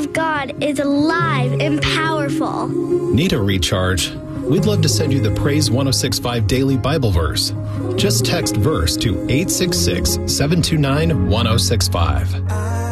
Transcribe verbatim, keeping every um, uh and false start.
of God is alive and powerful. Need a recharge? We'd love to send you the Praise one oh six point five Daily Bible Verse. Just text verse to eight six six, seven two nine, one oh six five.